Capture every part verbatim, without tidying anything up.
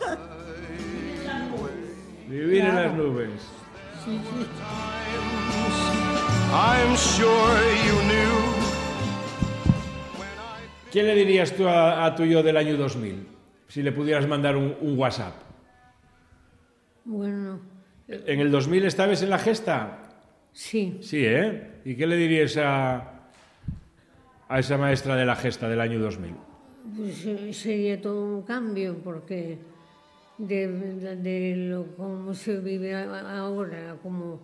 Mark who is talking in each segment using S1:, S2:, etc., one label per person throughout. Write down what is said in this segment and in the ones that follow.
S1: Vivir claro. En las nubes.
S2: Sí, sí.
S3: I'm sure you knew.
S1: ¿Qué le dirías tú a, a tu yo del año dos mil? Si le pudieras mandar un, un WhatsApp.
S2: Bueno.
S1: ¿En el dos mil estabas en la gesta?
S2: Sí.
S1: Sí, ¿eh? ¿Y qué le dirías a, a esa maestra de la gesta del año dos mil?
S2: Pues sería todo un cambio, porque de, de, de lo cómo se vive ahora, cómo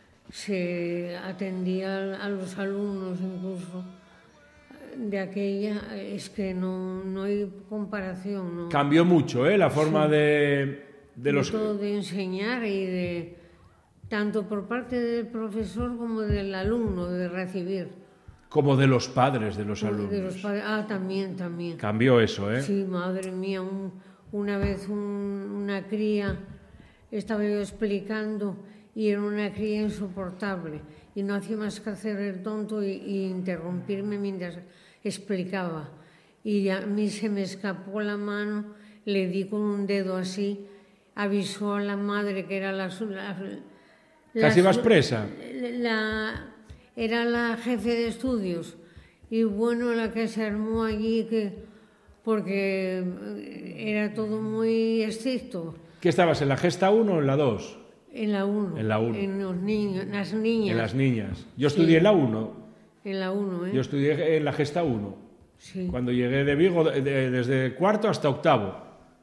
S2: se atendía a los alumnos incluso de aquella, es que no, no hay comparación. ¿No?
S1: Cambió mucho, ¿eh? La forma sí. de, de los...
S2: De todo, de enseñar y de... tanto por parte del profesor como del alumno, de recibir.
S1: Como de los padres de los
S2: como
S1: alumnos.
S2: De los padres. Ah, también, también.
S1: Cambió eso, ¿eh?
S2: Sí, madre mía, un, una vez un, una cría, estaba yo explicando y era una cría insoportable y no hacía más que hacer el tonto y, y interrumpirme mientras explicaba. Y a mí se me escapó la mano, le di con un dedo así, avisó a la madre que era la... la
S1: ¿Casi vas presa?
S2: La, era la jefe de estudios y bueno, la que se armó allí, que, porque era todo muy estricto.
S1: ¿Qué estabas, en la gesta uno o en la dos?
S2: En la uno.
S1: En la uno.
S2: En los niños, las niñas.
S1: En las niñas. Yo estudié sí. En la uno.
S2: En la uno, ¿eh?
S1: Yo estudié en la gesta uno.
S2: Sí.
S1: Cuando llegué de Vigo, de, de, desde cuarto hasta octavo.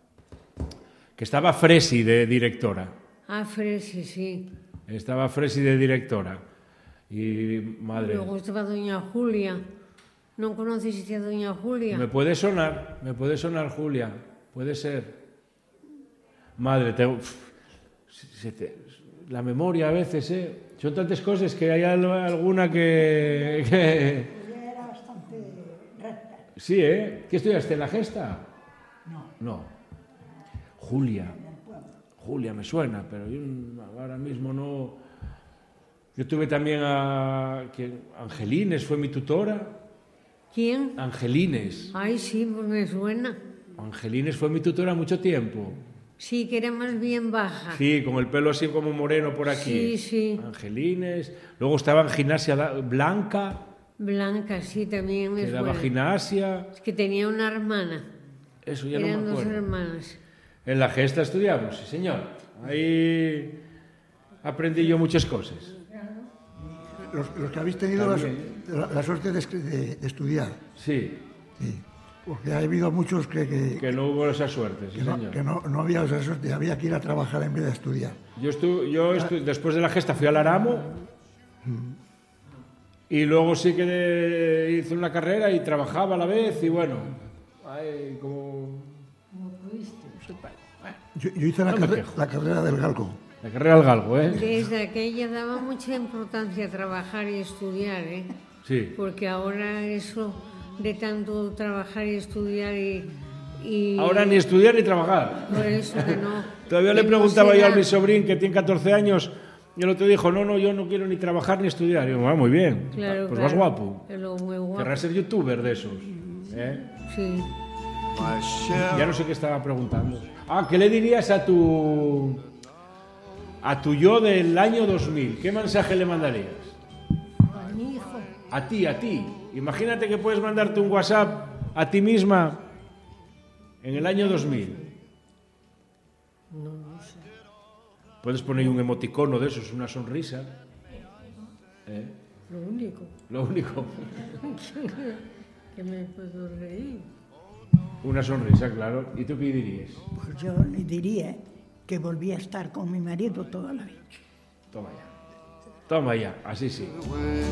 S1: Que estaba Fresi de directora.
S2: Ah, Fresi, sí.
S1: Estaba Fresi de directora. Y madre...
S2: Luego estaba doña Julia. ¿No conoces a doña Julia?
S1: Me puede sonar, me puede sonar Julia. Puede ser. Madre, te... Se te... la memoria a veces, ¿eh? Son tantas cosas que hay alguna que... que...
S4: Ella era bastante recta.
S1: Sí, ¿eh? ¿Qué estudiaste, en la gesta?
S4: No.
S1: No. Julia. Julia me suena, pero yo ahora mismo no... Yo tuve también a... Angelines fue mi tutora.
S2: ¿Quién?
S1: Angelines.
S2: Ay, sí, pues me suena.
S1: Angelines fue mi tutora mucho tiempo.
S2: Sí, que era más bien baja.
S1: Sí, con el pelo así como moreno por aquí.
S2: Sí, sí.
S1: Angelines. Luego estaba en gimnasia Blanca.
S2: Blanca, sí, también me
S1: que
S2: suena.
S1: daba gimnasia.
S2: Es que tenía una hermana.
S1: Eso ya
S2: Eran
S1: no me acuerdo.
S2: dos hermanas.
S1: En la gesta estudiamos, sí, señor. Ahí aprendí yo muchas cosas.
S5: Los, los que habéis tenido la, la, la suerte de, de, de estudiar.
S1: Sí.
S5: Sí. Porque ha habido muchos que... Que,
S1: que no hubo esa suerte, sí,
S5: que no,
S1: señor.
S5: Que no, no había esa suerte, había que ir a trabajar en vez de estudiar.
S1: Yo, estu, yo estu, después de la gesta fui al Aramo mm. y luego sí que de, hice una carrera y trabajaba a la vez y bueno, ay, como...
S5: Yo, yo hice la,
S1: no
S5: carre, la carrera del Galgo.
S1: La carrera del Galgo, ¿eh?
S2: Desde aquella daba mucha importancia a trabajar y estudiar, ¿eh?
S1: Sí.
S2: Porque ahora eso de tanto trabajar y estudiar y... y...
S1: Ahora ni estudiar ni trabajar.
S2: Por eso que no...
S1: Todavía le preguntaba yo a mi sobrín, que tiene catorce años, y el otro dijo, no, no, yo no quiero ni trabajar ni estudiar. Y yo, ah, muy bien,
S2: claro,
S1: pues
S2: claro.
S1: vas guapo.
S2: Pero muy guapo.
S1: Querrás ser youtuber de esos, ¿eh?
S2: Sí.
S1: Ya no sé qué estaba preguntando. Ah, ¿qué le dirías a tu... a tu yo del año dos mil? ¿Qué mensaje le mandarías?
S2: A mi hijo.
S1: A ti, a ti. Imagínate que puedes mandarte un WhatsApp a ti misma en el año dos mil.
S2: No, no sé.
S1: Puedes poner un emoticono de esos, una sonrisa. ¿Eh?
S2: Lo único.
S1: Lo único.
S2: Que me puedo reír.
S1: Una sonrisa, claro. ¿Y tú qué dirías?
S4: Pues yo le diría que volví a estar con mi marido toda la vida.
S1: Toma ya. Toma ya, así sí.